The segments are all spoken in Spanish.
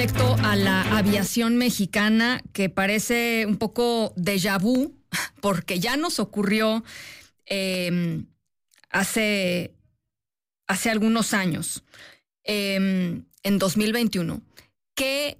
Respecto a la aviación mexicana, que parece un poco déjà vu, porque ya nos ocurrió hace algunos años, en 2021, que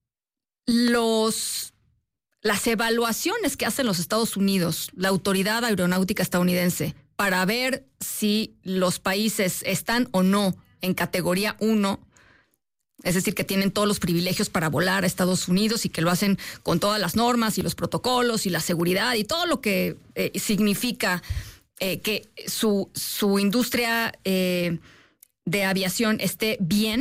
las evaluaciones que hacen los Estados Unidos, la Autoridad Aeronáutica Estadounidense, para ver si los países están o no en categoría 1, es decir, que tienen todos los privilegios para volar a Estados Unidos y que lo hacen con todas las normas y los protocolos y la seguridad y todo lo que significa que su industria de aviación esté bien,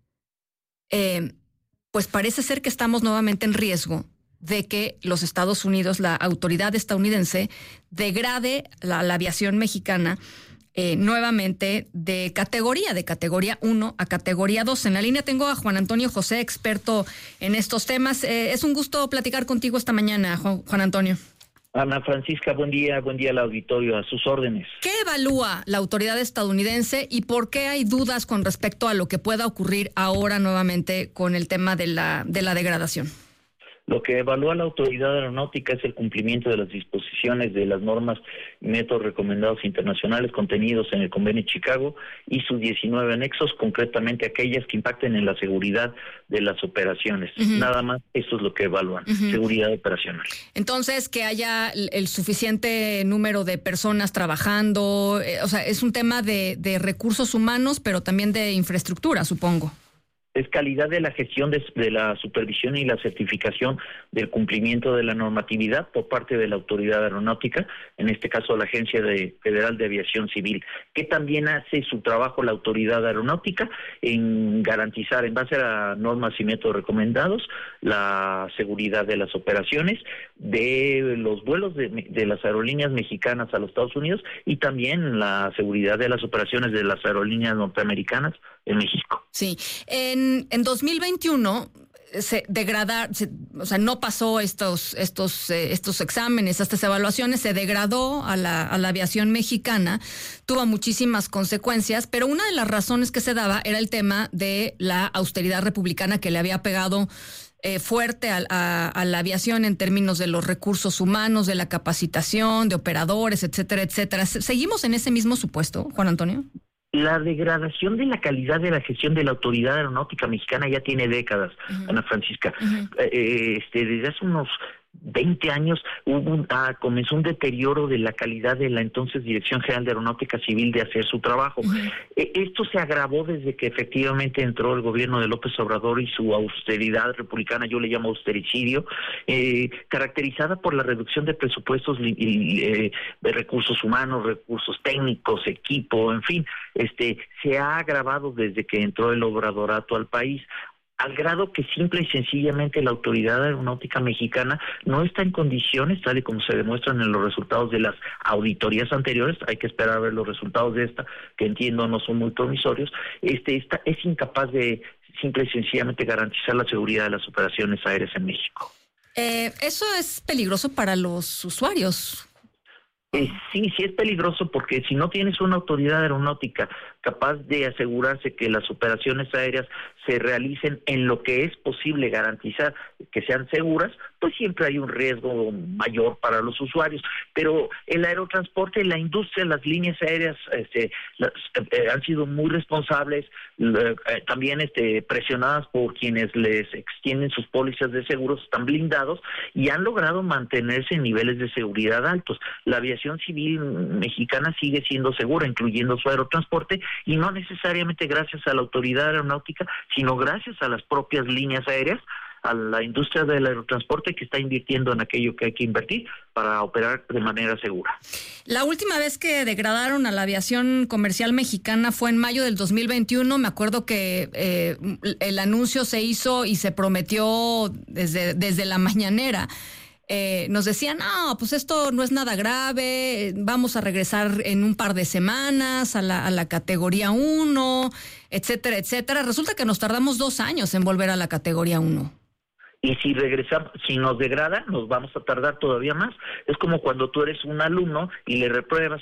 pues parece ser que estamos nuevamente en riesgo de que los Estados Unidos, la autoridad estadounidense, degrade la aviación mexicana nuevamente de categoría 1 a categoría 2. En la línea tengo a Juan Antonio José, experto en estos temas. Es un gusto platicar contigo esta mañana, Juan Antonio. Ana Francisca, buen día al auditorio, a sus órdenes. ¿Qué evalúa la autoridad estadounidense y por qué hay dudas con respecto a lo que pueda ocurrir ahora nuevamente con el tema de la degradación? Lo que evalúa la autoridad aeronáutica es el cumplimiento de las disposiciones de las normas y métodos recomendados internacionales contenidos en el Convenio de Chicago y sus 19 anexos, concretamente aquellas que impacten en la seguridad de las operaciones. Uh-huh. Nada más, eso es lo que evalúan, uh-huh. Seguridad operacional. Entonces, que haya el suficiente número de personas trabajando, o sea, es un tema de recursos humanos, pero también de infraestructura, supongo. Es calidad de la gestión de la supervisión y la certificación del cumplimiento de la normatividad por parte de la autoridad aeronáutica, en este caso la Agencia Federal de Aviación Civil, que también hace su trabajo la autoridad aeronáutica en garantizar, en base a normas y métodos recomendados, la seguridad de las operaciones, de los vuelos de las aerolíneas mexicanas a los Estados Unidos y también la seguridad de las operaciones de las aerolíneas norteamericanas en México. Sí, en 2021 no pasó estos exámenes, estas evaluaciones, se degradó a la aviación mexicana, tuvo muchísimas consecuencias, pero una de las razones que se daba era el tema de la austeridad republicana que le había pegado fuerte a la aviación en términos de los recursos humanos, de la capacitación, de operadores, etcétera, etcétera. ¿Seguimos en ese mismo supuesto, Juan Antonio? La degradación de la calidad de la gestión de la autoridad aeronáutica mexicana ya tiene décadas, uh-huh. Ana Francisca. Uh-huh. Desde hace unos 20 años comenzó un deterioro de la calidad de la entonces Dirección General de Aeronáutica Civil de hacer su trabajo. Uh-huh. Esto se agravó desde que efectivamente entró el gobierno de López Obrador y su austeridad republicana, yo le llamo austericidio, caracterizada por la reducción de presupuestos de recursos humanos, recursos técnicos, equipo, en fin, se ha agravado desde que entró el obradorato al país, al grado que simple y sencillamente la autoridad aeronáutica mexicana no está en condiciones, tal y como se demuestran en los resultados de las auditorías anteriores, hay que esperar a ver los resultados de esta, que entiendo no son muy promisorios, es incapaz de simple y sencillamente garantizar la seguridad de las operaciones aéreas en México. ¿Eso es peligroso para los usuarios? Sí es peligroso porque si no tienes una autoridad aeronáutica capaz de asegurarse que las operaciones aéreas se realicen en lo que es posible garantizar que sean seguras, pues siempre hay un riesgo mayor para los usuarios. Pero el aerotransporte, la industria, las líneas aéreas han sido muy responsables, también presionadas por quienes les extienden sus pólizas de seguros, están blindados y han logrado mantenerse en niveles de seguridad altos. La aviación civil mexicana sigue siendo segura, incluyendo su aerotransporte, y no necesariamente gracias a la autoridad aeronáutica, sino gracias a las propias líneas aéreas, a la industria del aerotransporte que está invirtiendo en aquello que hay que invertir para operar de manera segura. La última vez que degradaron a la aviación comercial mexicana fue en mayo del 2021. Me acuerdo que el anuncio se hizo y se prometió desde la mañanera. Nos decían, no, pues esto no es nada grave, vamos a regresar en un par de semanas a la categoría 1, etcétera, etcétera. Resulta que nos tardamos 2 años en volver a la categoría 1. Y si nos degrada, nos vamos a tardar todavía más. Es como cuando tú eres un alumno y le repruebas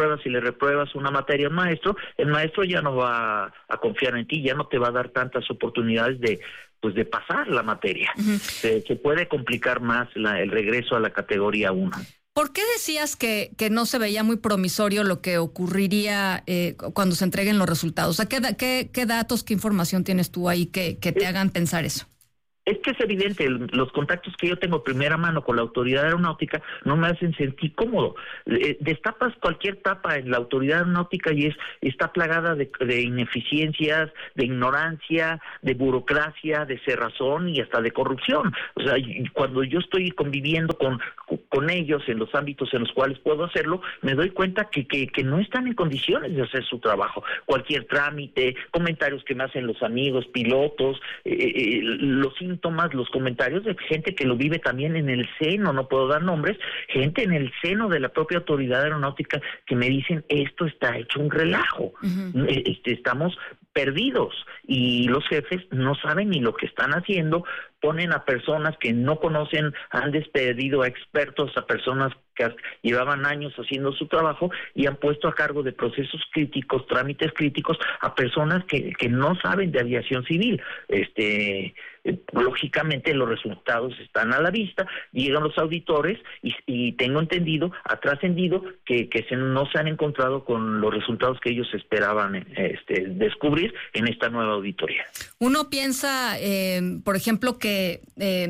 una materia al maestro, el maestro ya no va a confiar en ti, ya no te va a dar tantas oportunidades de de pasar la materia. Uh-huh. Se puede complicar más el regreso a la categoría 1. ¿Por qué decías que no se veía muy promisorio lo que ocurriría cuando se entreguen los resultados? O sea, ¿qué datos, qué información tienes tú ahí que te hagan pensar eso? Es que es evidente, los contactos que yo tengo primera mano con la autoridad aeronáutica no me hacen sentir cómodo. Destapas cualquier tapa en la autoridad aeronáutica y está plagada de ineficiencias, de ignorancia, de burocracia, de cerrazón y hasta de corrupción. O sea, cuando yo estoy conviviendo con ellos en los ámbitos en los cuales puedo hacerlo, me doy cuenta que no están en condiciones de hacer su trabajo. Cualquier trámite, comentarios que me hacen los amigos, pilotos, los síntomas, los comentarios de gente que lo vive también en el seno, no puedo dar nombres, gente en el seno de la propia autoridad aeronáutica que me dicen, esto está hecho un relajo, uh-huh. Estamos perdidos y los jefes no saben ni lo que están haciendo, ponen a personas que no conocen, han despedido a expertos, a personas que llevaban años haciendo su trabajo y han puesto a cargo de procesos críticos, trámites críticos a personas que no saben de aviación civil. Lógicamente los resultados están a la vista, llegan los auditores y tengo entendido, ha trascendido que no se han encontrado con los resultados que ellos esperaban descubrir en esta nueva auditoría. Uno piensa, por ejemplo, que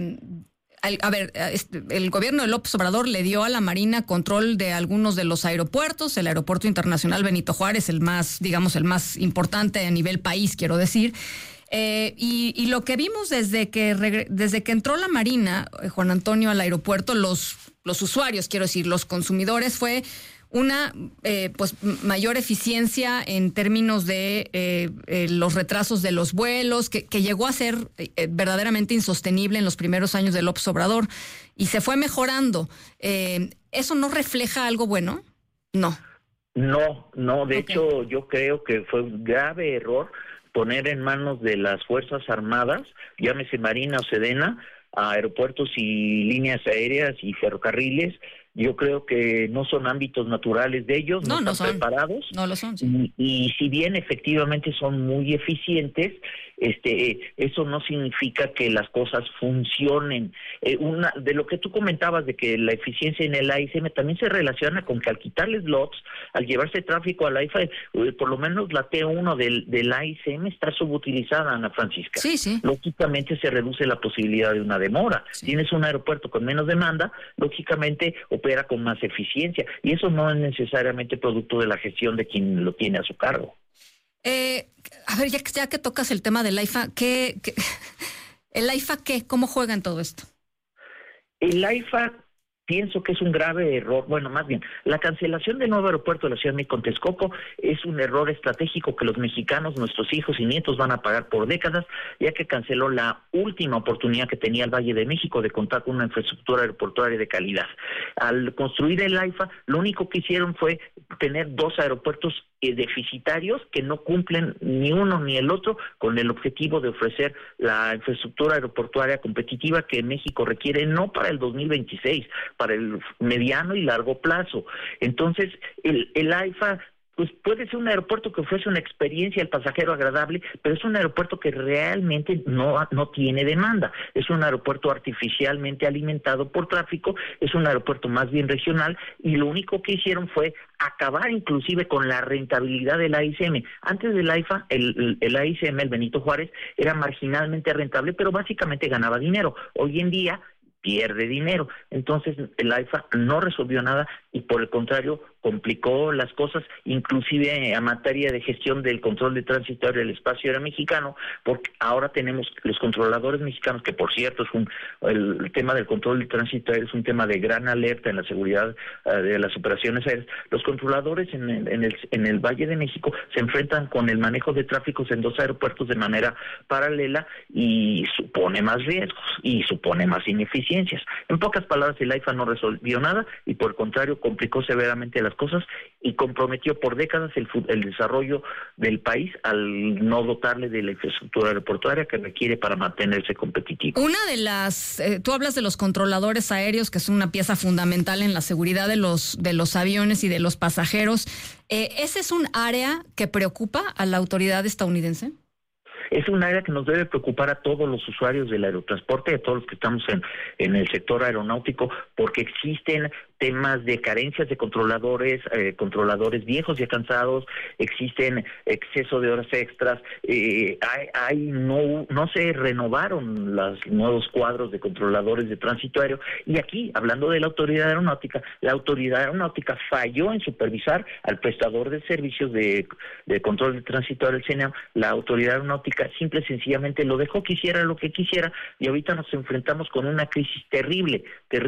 el gobierno de López Obrador le dio a la Marina control de algunos de los aeropuertos, el Aeropuerto Internacional Benito Juárez, el más importante a nivel país, quiero decir. Y lo que vimos desde que entró la Marina, Juan Antonio, al aeropuerto, los usuarios, quiero decir, los consumidores, fue una mayor eficiencia en términos de los retrasos de los vuelos, que llegó a ser verdaderamente insostenible en los primeros años de López Obrador y se fue mejorando. ¿Eso no refleja algo bueno? No. No, de hecho yo creo que fue un grave error poner en manos de las Fuerzas Armadas, llámese Marina o Sedena, a aeropuertos y líneas aéreas y ferrocarriles. Yo creo que no son ámbitos naturales de ellos, no están preparados. No lo son, sí. Y si bien efectivamente son muy eficientes, eso no significa que las cosas funcionen. De lo que tú comentabas de que la eficiencia en el AICM también se relaciona con que al quitarles slots, al llevarse tráfico a la AIFA, por lo menos la T1 del AICM está subutilizada, Ana Francisca. Sí. Lógicamente se reduce la posibilidad de una demora. Sí. Tienes un aeropuerto con menos demanda, lógicamente opera con más eficiencia, y eso no es necesariamente producto de la gestión de quien lo tiene a su cargo. A ver, ya que tocas el tema del AIFA, ¿el AIFA qué? ¿Cómo juega en todo esto? El AIFA pienso que es un grave error, bueno, más bien, la cancelación del nuevo aeropuerto de la Ciudad de México en Texcoco es un error estratégico que los mexicanos, nuestros hijos y nietos van a pagar por décadas, ya que canceló la última oportunidad que tenía el Valle de México de contar con una infraestructura aeroportuaria de calidad. Al construir el AIFA, lo único que hicieron fue tener dos aeropuertos deficitarios que no cumplen ni uno ni el otro con el objetivo de ofrecer la infraestructura aeroportuaria competitiva que México requiere, no para el 2026, para el mediano y largo plazo. Entonces, el AIFA pues puede ser un aeropuerto que ofrece una experiencia al pasajero agradable, pero es un aeropuerto que realmente no tiene demanda. Es un aeropuerto artificialmente alimentado por tráfico, es un aeropuerto más bien regional, y lo único que hicieron fue acabar inclusive con la rentabilidad del AICM. Antes del AIFA, el AICM, el Benito Juárez, era marginalmente rentable, pero básicamente ganaba dinero. Hoy en día pierde dinero. Entonces el AIFA no resolvió nada y por el contrario complicó las cosas, inclusive a materia de gestión del control de tránsito aéreo del espacio aéreo mexicano, porque ahora tenemos los controladores mexicanos, que por cierto el tema del control de tránsito aéreo es un tema de gran alerta en la seguridad de las operaciones aéreas. Los controladores en el Valle de México se enfrentan con el manejo de tráficos en dos aeropuertos de manera paralela y supone más riesgos y supone más ineficiencias. En pocas palabras, el AIFA no resolvió nada y por el contrario complicó severamente las cosas y comprometió por décadas el desarrollo del país al no dotarle de la infraestructura aeroportuaria que requiere para mantenerse competitivo. Una de las, tú hablas de los controladores aéreos, que es una pieza fundamental en la seguridad de los aviones y de los pasajeros. ¿Ese es un área que preocupa a la autoridad estadounidense? Es un área que nos debe preocupar a todos los usuarios del aerotransporte, a todos los que estamos en el sector aeronáutico, porque existen temas de carencias de controladores viejos y cansados, existen exceso de horas extras, no se renovaron los nuevos cuadros de controladores de tránsito aéreo, y aquí, hablando de la autoridad aeronáutica falló en supervisar al prestador de servicios de control de tránsito aéreo, el CNEAM. La autoridad aeronáutica simple y sencillamente lo dejó que hiciera lo que quisiera, y ahorita nos enfrentamos con una crisis terrible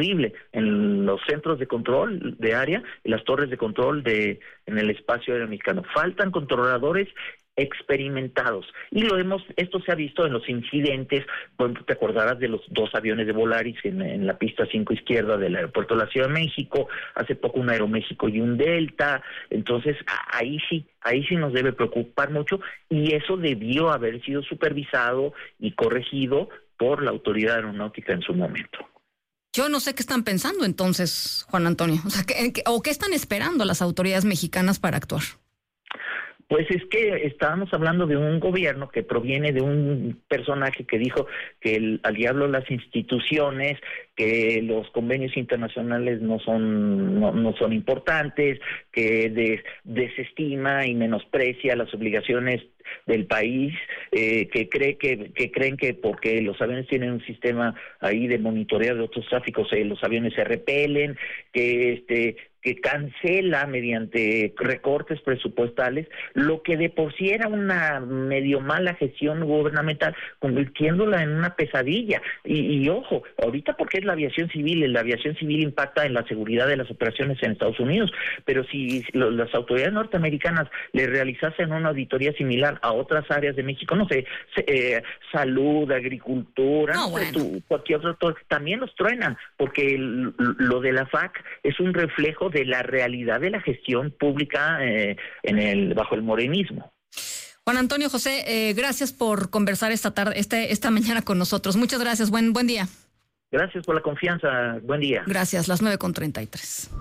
en los centros de control de área y las torres de control en el espacio aéreo mexicano. Faltan controladores experimentados, y esto se ha visto en los incidentes. Bueno, te acordarás de los 2 aviones de Volaris en la pista 5 izquierda del aeropuerto de la Ciudad de México, hace poco un Aeroméxico y un Delta. Entonces ahí sí nos debe preocupar mucho, y eso debió haber sido supervisado y corregido por la autoridad aeronáutica en su momento. Yo no sé qué están pensando entonces, Juan Antonio, o sea, ¿qué están esperando las autoridades mexicanas para actuar? Pues es que estábamos hablando de un gobierno que proviene de un personaje que dijo que al diablo las instituciones, que los convenios internacionales no son importantes, que desestima y menosprecia las obligaciones del país, que creen que porque los aviones tienen un sistema ahí de monitoreo de otros tráficos, los aviones se repelen, que cancela mediante recortes presupuestales lo que de por sí era una medio mala gestión gubernamental, convirtiéndola en una pesadilla. Y ojo, ahorita porque es la aviación civil impacta en la seguridad de las operaciones en Estados Unidos, pero si las autoridades norteamericanas le realizasen una auditoría similar a otras áreas de México, no sé, salud, agricultura, cualquier otro, también los truenan, porque lo de la FAC es un reflejo de la realidad de la gestión pública bajo el morenismo. Juan Antonio José, gracias por conversar esta mañana con nosotros. Muchas gracias, buen día. Gracias por la confianza, buen día. Gracias, las 9:33.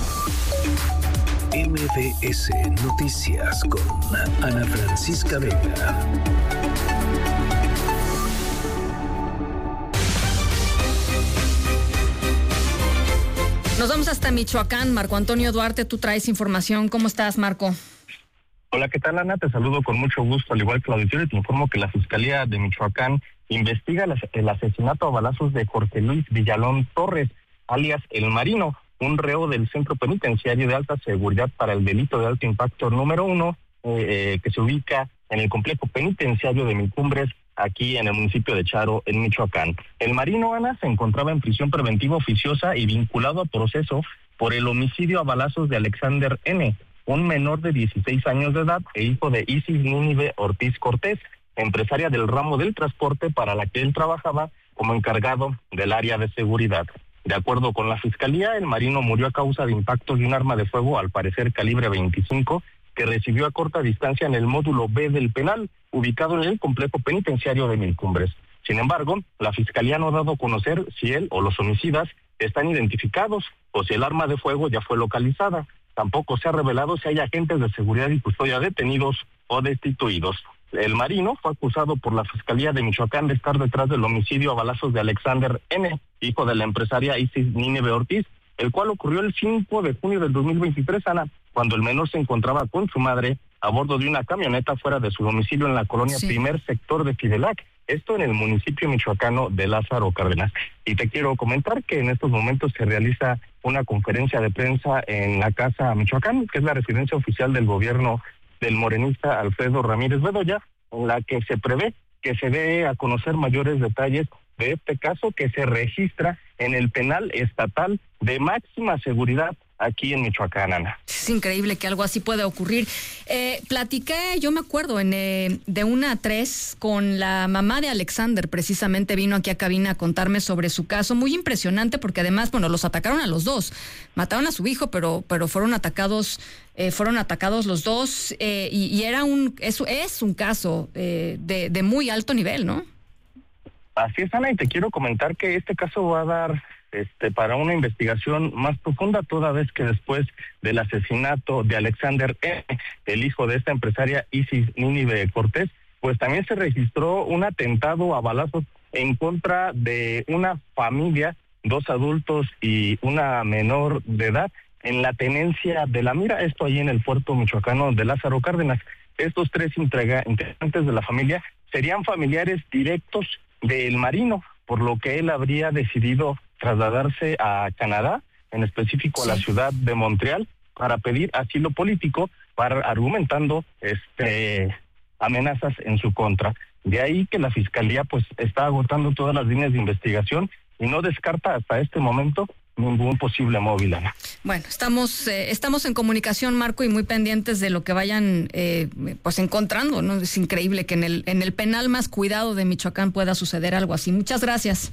MBS Noticias con Ana Francisca Vega. Nos vamos hasta Michoacán. Marco Antonio Duarte, tú traes información. ¿Cómo estás, Marco? Hola, ¿qué tal, Ana? Te saludo con mucho gusto, al igual que la auditorio, y te informo que la Fiscalía de Michoacán investiga el asesinato a balazos de Jorge Luis Villalón Torres, alias El Marino, un reo del Centro Penitenciario de Alta Seguridad para el Delito de Alto Impacto número 1, que se ubica en el complejo penitenciario de Milcumbres, aquí en el municipio de Charo, en Michoacán. El Marino, Ana, se encontraba en prisión preventiva oficiosa y vinculado a proceso por el homicidio a balazos de Alexander N., un menor de 16 años de edad e hijo de Isis Nínive Ortiz Cortés, empresaria del ramo del transporte para la que él trabajaba como encargado del área de seguridad. De acuerdo con la Fiscalía, el Marino murió a causa de impactos de un arma de fuego, al parecer calibre 25, que recibió a corta distancia en el módulo B del penal, ubicado en el complejo penitenciario de Milcumbres. Sin embargo, la Fiscalía no ha dado a conocer si él o los homicidas están identificados o si el arma de fuego ya fue localizada. Tampoco se ha revelado si hay agentes de seguridad y custodia detenidos o destituidos. El Marino fue acusado por la Fiscalía de Michoacán de estar detrás del homicidio a balazos de Alexander N., hijo de la empresaria Isis Nínive Ortiz, el cual ocurrió el 5 de junio del 2023, Ana, cuando el menor se encontraba con su madre a bordo de una camioneta fuera de su domicilio en la colonia Primer Sector de Fidelac, esto en el municipio michoacano de Lázaro Cárdenas. Y te quiero comentar que en estos momentos se realiza una conferencia de prensa en la Casa Michoacán, que es la residencia oficial del gobierno del morenista Alfredo Ramírez Bedoya, en la que se prevé que se dé a conocer mayores detalles de este caso que se registra en el penal estatal de máxima seguridad aquí en Michoacán, Ana. Es increíble que algo así pueda ocurrir. Platiqué, yo me acuerdo, de 1 a 3 con la mamá de Alexander, precisamente vino aquí a cabina a contarme sobre su caso, muy impresionante porque además, bueno, los atacaron a los dos, mataron a su hijo, pero fueron atacados los dos, y es un caso de muy alto nivel, ¿no? Así es, Ana, y te quiero comentar que este caso va a dar para una investigación más profunda, toda vez que después del asesinato de Alexander N., el hijo de esta empresaria Isis Nínive Cortés, pues también se registró un atentado a balazos en contra de una familia, 2 adultos y una menor de edad, en la tenencia de La Mira, esto ahí en el puerto michoacano de Lázaro Cárdenas. Estos 3 integrantes de la familia serían familiares directos del marino, por lo que él habría decidido trasladarse a Canadá, en específico a la ciudad de Montreal, para pedir asilo político, argumentando amenazas en su contra. De ahí que la Fiscalía pues está agotando todas las líneas de investigación y no descarta hasta este momento ningún posible móvil, Ana. Bueno, estamos en comunicación, Marco, y muy pendientes de lo que vayan pues encontrando, ¿no? Es increíble que en el penal más cuidado de Michoacán pueda suceder algo así. Muchas gracias.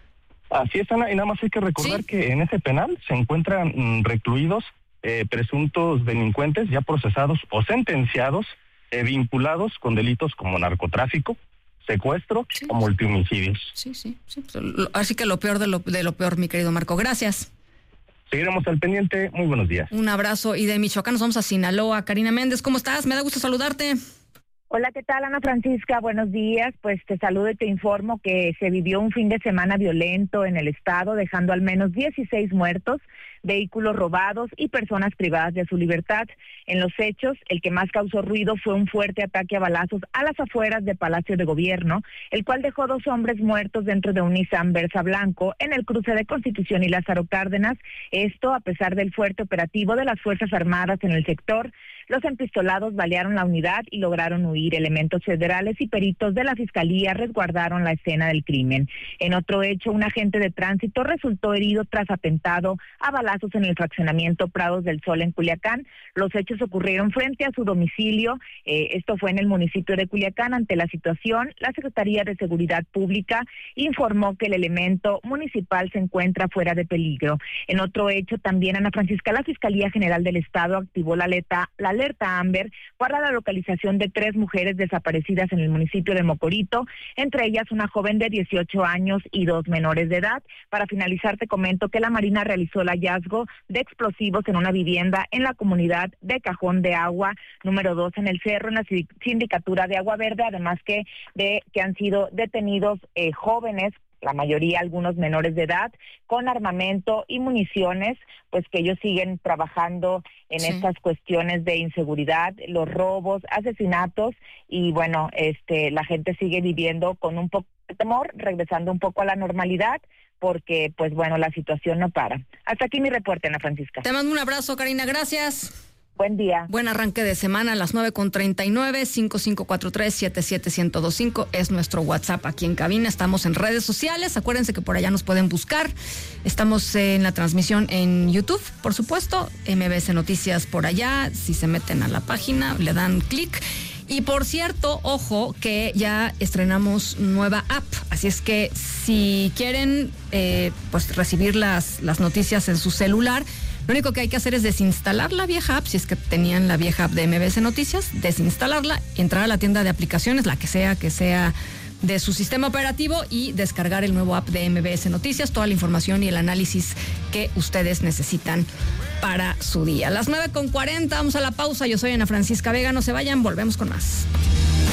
Así es, Ana, y nada más hay que recordar que en ese penal se encuentran recluidos presuntos delincuentes ya procesados o sentenciados, vinculados con delitos como narcotráfico, secuestro o multihomicidios. Sí. Así que lo peor de lo peor, mi querido Marco. Gracias. Seguiremos al pendiente. Muy buenos días. Un abrazo. Y de Michoacán nos vamos a Sinaloa. Karina Méndez, ¿cómo estás? Me da gusto saludarte. Hola, ¿qué tal, Ana Francisca? Buenos días. Pues te saludo y te informo que se vivió un fin de semana violento en el estado, dejando al menos 16 muertos, vehículos robados y personas privadas de su libertad. En los hechos, el que más causó ruido fue un fuerte ataque a balazos a las afueras de Palacio de Gobierno, el cual dejó 2 hombres muertos dentro de un Nissan Versa blanco en el cruce de Constitución y Lázaro Cárdenas. Esto a pesar del fuerte operativo de las Fuerzas Armadas en el sector. Los empistolados balearon la unidad y lograron huir. Elementos federales y peritos de la Fiscalía resguardaron la escena del crimen. En otro hecho, un agente de tránsito resultó herido tras atentado a balazos en el fraccionamiento Prados del Sol en Culiacán. Los hechos ocurrieron frente a su domicilio. Esto fue en el municipio de Culiacán. Ante la situación, la Secretaría de Seguridad Pública informó que el elemento municipal se encuentra fuera de peligro. En otro hecho, también, Ana Francisca, la Fiscalía General del Estado activó la alerta Amber para la localización de 3 mujeres desaparecidas en el municipio de Mocorito, entre ellas una joven de 18 años y 2 menores de edad. Para finalizar, te comento que la Marina realizó el hallazgo de explosivos en una vivienda en la comunidad de Cajón de Agua, número 2 en el Cerro, en la sindicatura de Agua Verde, además que han sido detenidos jóvenes, la mayoría algunos menores de edad, con armamento y municiones, pues que ellos siguen trabajando en estas cuestiones de inseguridad, los robos, asesinatos, y bueno, la gente sigue viviendo con un poco de temor, regresando un poco a la normalidad, porque pues bueno, la situación no para. Hasta aquí mi reporte, Ana Francisca. Te mando un abrazo, Karina, gracias. Buen día. Buen arranque de semana a las 9:39, 5543-77125 es nuestro WhatsApp aquí en cabina. Estamos en redes sociales, acuérdense que por allá nos pueden buscar. Estamos en la transmisión en YouTube, por supuesto, MBS Noticias por allá. Si se meten a la página, le dan clic. Y por cierto, ojo, que ya estrenamos nueva app, así es que si quieren pues recibir las noticias en su celular, lo único que hay que hacer es desinstalar la vieja app, si es que tenían la vieja app de MBS Noticias, desinstalarla, entrar a la tienda de aplicaciones, la que sea de su sistema operativo, y descargar el nuevo app de MBS Noticias, toda la información y el análisis que ustedes necesitan para su día. A las 9:40, vamos a la pausa. Yo soy Ana Francisca Vega, no se vayan, volvemos con más.